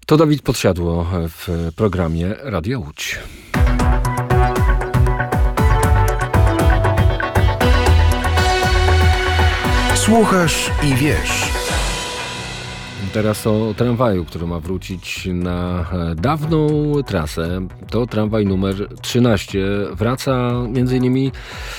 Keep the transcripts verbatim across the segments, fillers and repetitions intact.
To Dawid Podsiadło w programie Radio Łódź. Słuchasz i wiesz. Teraz o tramwaju, który ma wrócić na dawną trasę. To tramwaj numer trzynaście. Wraca między innymi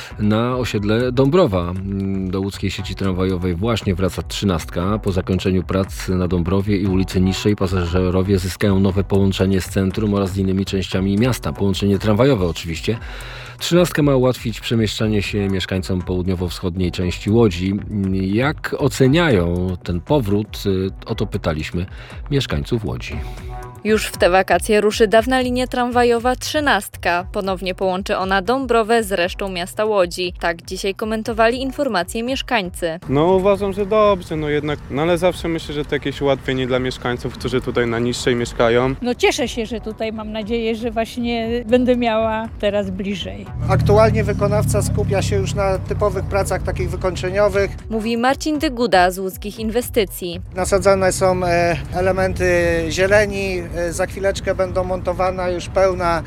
na osiedle Dąbrowa. Do łódzkiej sieci tramwajowej właśnie wraca trzynastka. Po zakończeniu prac na Dąbrowie i ulicy Niższej pasażerowie zyskają nowe połączenie z centrum oraz z innymi częściami miasta. Połączenie tramwajowe oczywiście. Trzynastka ma ułatwić przemieszczanie się mieszkańcom południowo-wschodniej części Łodzi. Jak oceniają ten powrót? O to pytaliśmy mieszkańców Łodzi. Już w te wakacje ruszy dawna linia tramwajowa trzynastka. Ponownie połączy ona Dąbrowę z resztą miasta Łodzi. Tak dzisiaj komentowali informacje mieszkańcy. No uważam, że dobrze, no jednak, no ale zawsze myślę, że to jakieś ułatwienie dla mieszkańców, którzy tutaj na Niższej mieszkają. No cieszę się, że tutaj mam nadzieję, że właśnie będę miała teraz bliżej. Aktualnie wykonawca skupia się już na typowych pracach takich wykończeniowych. Mówi Marcin Dyguda z Łódzkich Inwestycji. Nasadzane są elementy zieleni. Za chwileczkę będą montowana już pełna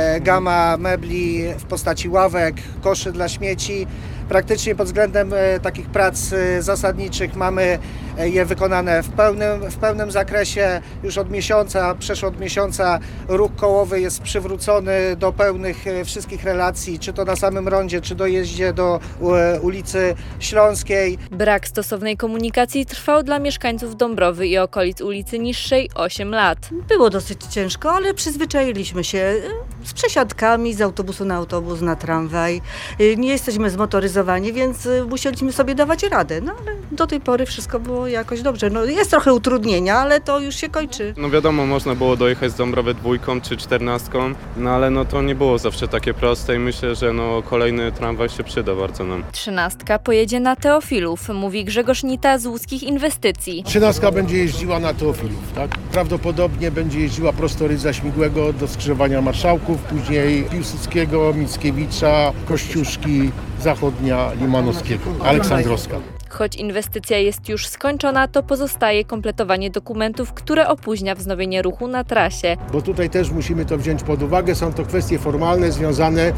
gama mebli w postaci ławek, koszy dla śmieci. Praktycznie pod względem takich prac zasadniczych mamy je wykonane w pełnym, w pełnym zakresie. Już od miesiąca, przeszło od miesiąca ruch kołowy jest przywrócony do pełnych wszystkich relacji, czy to na samym rondzie, czy dojeździe do ulicy Śląskiej. Brak stosownej komunikacji trwał dla mieszkańców Dąbrowy i okolic ulicy Niższej osiem lat. Było dosyć ciężko, ale przyzwyczailiśmy się z przesiadkami z autobusu na autobus, na tramwaj. Nie jesteśmy zmotoryzowani, więc musieliśmy sobie dawać radę. No ale do tej pory wszystko było jakoś dobrze. No, jest trochę utrudnienia, ale to już się kończy. No wiadomo, można było dojechać z Dąbrowy dwójką czy czternastką, no ale no to nie było zawsze takie proste i myślę, że no kolejny tramwaj się przyda bardzo nam. Trzynastka pojedzie na Teofilów, mówi Grzegorz Nita z Łódzkich Inwestycji. Trzynastka będzie jeździła na Teofilów, tak? Prawdopodobnie będzie jeździła prosto Rydza Śmigłego do skrzyżowania Marszałków, później Piłsudskiego, Mickiewicza, Kościuszki, Zachodnia, Limanowskiego, Aleksandrowska. Choć inwestycja jest już skończona, to pozostaje kompletowanie dokumentów, które opóźnia wznowienie ruchu na trasie. Bo tutaj też musimy to wziąć pod uwagę, są to kwestie formalne związane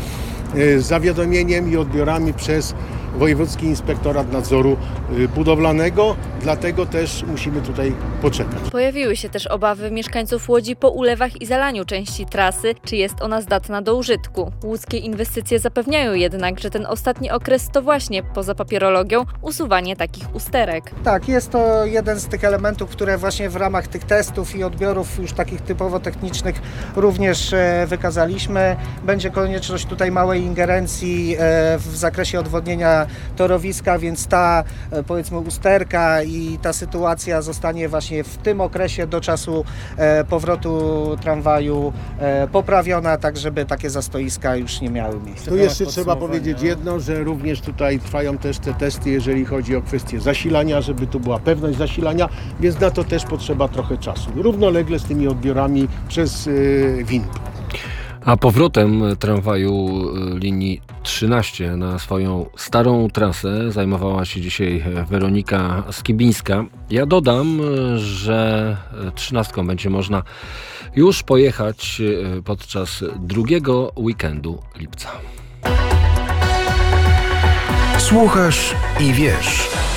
z zawiadomieniem i odbiorami przez Wojewódzki Inspektorat Nadzoru Budowlanego, dlatego też musimy tutaj poczekać. Pojawiły się też obawy mieszkańców Łodzi po ulewach i zalaniu części trasy, czy jest ona zdatna do użytku. Łódzkie Inwestycje zapewniają jednak, że ten ostatni okres to właśnie, poza papierologią, usuwanie takich usterek. Tak, jest to jeden z tych elementów, które właśnie w ramach tych testów i odbiorów już takich typowo technicznych również wykazaliśmy. Będzie konieczność tutaj małej ingerencji w zakresie odwodnienia torowiska, więc ta powiedzmy usterka i ta sytuacja zostanie właśnie w tym okresie do czasu powrotu tramwaju poprawiona, tak żeby takie zastoiska już nie miały miejsca. Tu jeszcze trzeba powiedzieć jedno, że również tutaj trwają też te testy, jeżeli chodzi o kwestię zasilania, żeby tu była pewność zasilania, więc na to też potrzeba trochę czasu. Równolegle z tymi odbiorami przez W I N P. A powrotem tramwaju linii trzynaście na swoją starą trasę zajmowała się dzisiaj Weronika Skibińska. Ja dodam, że trzynastką będzie można już pojechać podczas drugiego weekendu lipca. Słuchasz i wiesz.